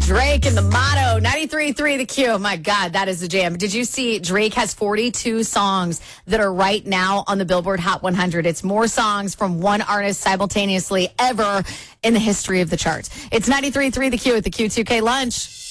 Drake and the motto, 93.3 The Q. My God, that is the jam. Did you see Drake has 42 songs that are right now on the Billboard Hot 100? It's more songs from one artist simultaneously ever in the history of the charts. It's 93.3 The Q at the Q2K Lunch.